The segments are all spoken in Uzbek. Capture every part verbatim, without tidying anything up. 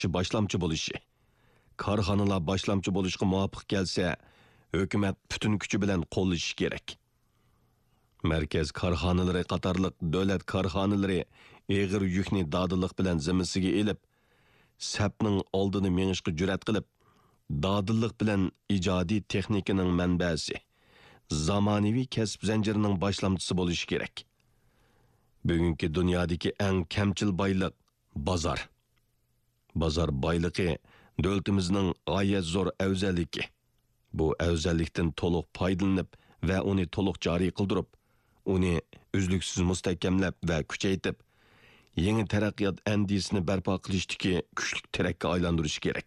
boshlamchi bo'lishi. Korxonalar boshlamchi bo'lishga muvofiq kelsa, hukumat butun kuchi bilan qo'llashi kerak. Markaz korxonalari qatorliq davlat korxonalari eg'ir yukni dodillik bilan zimmasiga elib, sapning oldini mengishga jur'at qilib, dodillik bilan ijodiy texnikaning manbasi, zamonaviy kasb zanjirining boshlamchisi bo'lishi kerak. Bugungi dunyodagi eng kamchil boylik bozor. Bozor boyligi davlatimizning g'oyat zo'r afzalligi. Bu afzallikdan to'liq foydalanib va uni to'liq joriy qildirib, uni uzluksiz mustahkamlab va kuchaytirib, yangi taraqqiyot andisini barpo qilishdagi kuchli tirakka aylantirish kerak.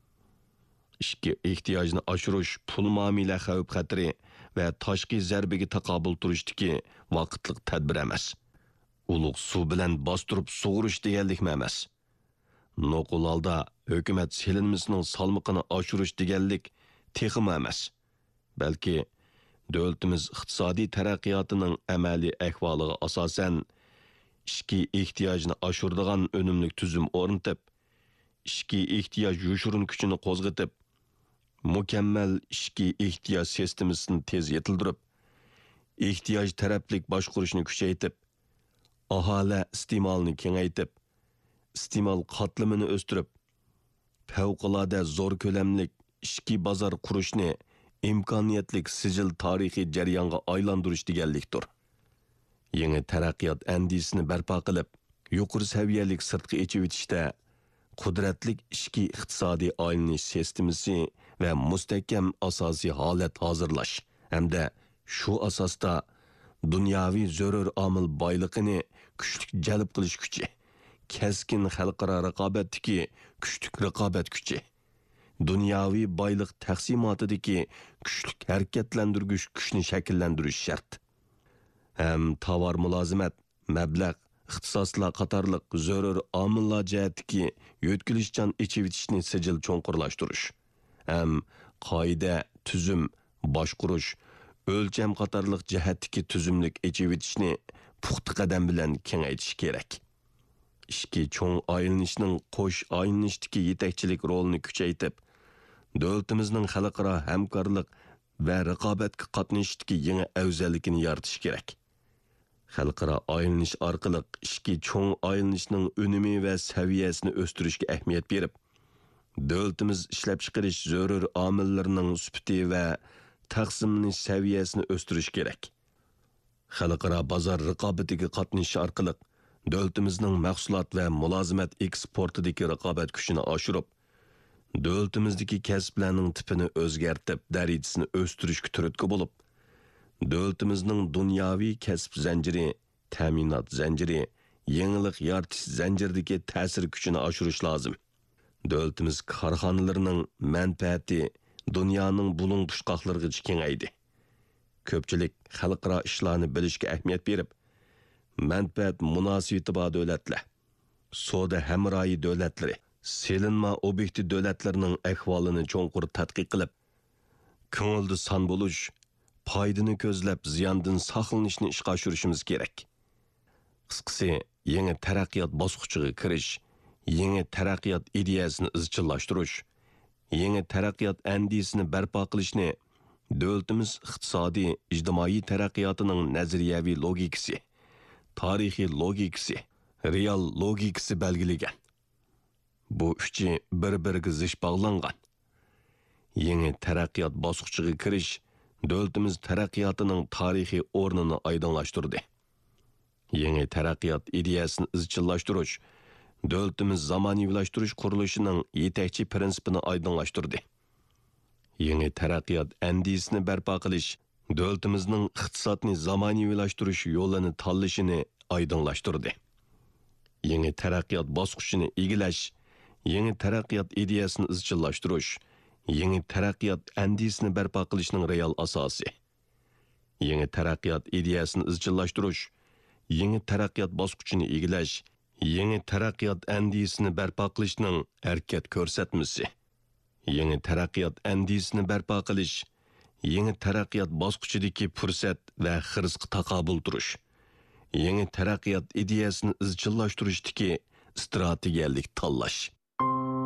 Ishki ehtiyojni oshirish, pul muomala xavf-xatari va tashqi zarbiga taqobil turishdagi vaqtliq tadbir emas. Ulug' suv bilan bostirib sug'urish deganlik emas. Noqul holda hukumat selinmasining salmoqini oshirish deganlik texim emas. Balki davlatimiz iqtisodiy taraqqiyotining amaliy ahvoliga asosan ishki ehtiyojni oshiradigan unumli tuzum o'rnatib, ishki ehtiyoj yoshirin kuchini qo'zg'atib, mukammal ishki ehtiyoj sistemasini tez yetildirib, ehtiyoj taraflik boshqarishni kuchaytirib, aholi iste'molini kengaytirib, iste'mol qatlamini o'stirib, favqulodda zo'r ko'lamlik ishki bozor qurishni imkoniyatlik sijil tarixiy jarayonga aylantirish deganlikdir. Yangi taraqqiyot andisini barpo qilib, yuqori saviyalik sirtqi echib etishda qudratlik ishki iqtisodiy aylanish sistemasi va mustahkam asosiy holat hozirlash hamda shu asosda dunyoviy zarur omil boyligini kuchli jalb qilish kuchi, keskin xalqaro raqobatdagi kuchli raqobat kuchi, dunyoviy boylik taqsimotidagi kuchli harakatlantirgich kuchni shakllantirish shart. Ham tovar mulozimat, mablag', ixtisoslar qatorliq zarur omillar jihatdagi yo'tkilishchan echivitishni sijil cho'nqurlashtirish. Ham qoida, tuzum, boshqurish, o'lcham qatorliq jihatdagi tuzumlik echivitishni puxta qadam bilan kengaytirish kerak. Ishki cho'ng aylanishning qo'sh aylanishdagi yetakchilik rolini kuchaytirib, davlatimizning xalqaro hamkorlik va raqobatga qatnashishdagi yangi afzallikini yaratish kerak. Xalqaro aylanish orqali ishki cho'ng aylanishning unumi va saviyasini o'stirishga ahamiyat berib, davlatimiz ishlab chiqarish zarur omillarining sifati va taqsimlanish saviyasini o'stirish kerak. Xalqaro bozor raqobatiga qatnashish orqali davlatimizning mahsulot va mulozimat eksportidagi raqobat kuchini oshirib, davlatimizdagi kasblarning tipini o'zgartib, darajasini o'stirishga turtki bo'lib, davlatimizning dunyoviy kasb zanjiri, ta'minot zanjiri, yangilik yaratish zanjiridagi ta'sir kuchini oshirish lozim. Davlatimiz korxonalarining manfaati dunyoning bulung pushqoqlariga kengaydi. Ko'pchilik xalqaro ishlarni bilishga ahamiyat berib, manfaat munosabati bor davlatlar, savdo hamroyi davlatlari, selinma obyekti davlatlarining ahvolini cho'nqur tadqiq qilib, ko'ngilda son bo'lish, foydani ko'zlab ziyondan saqlanishni ishga oshirishimiz kerak. Qisqasi, yangi taraqqiyot bosqichiga kirish, yangi taraqqiyot ideyasini izchillashtirish, yangi taraqqiyot andisini barpo qilishni davlatimiz iqtisodiy, ijtimoiy taraqqiyotining nazariyaviy logikasi, tarixiy logikasi, real logikasi belgilagan. Bu uchi bir-biriga zich bog'langan. Yangi taraqqiyot bosqichiga kirish davlatimiz taraqqiyotining tarixiy o'rnini oydinlashtirdi. Yangi taraqqiyot ideyasini izchillashtirish davlatimiz zamonaviylashtirish qurilishining yetakchi prinsipini oydinlashtirdi. Yangi taraqqiyot andisini barpo qilish davlatimizning iqtisodni zamonaviylashtirish yo'lini tanlashini oydinlashtirdi. Yangi taraqqiyot bosqichini egillash, yangi taraqqiyot ideyasini izchillashtirish, yangi taraqqiyot andisini barpo qilishning real asosi. Yangi taraqqiyot ideyasini izchillashtirish, yangi taraqqiyot bosqichini egillash, yangi taraqqiyot andisini barpo qilishning harakat ko'rsatmasi. Yangi taraqqiyot andisini barpo qilish, yangi taraqqiyot bosqichidagi fursat va xirsga taqobil turish, yangi taraqqiyot ideyasini izchillashtirishdagi strategiyalik tanlash.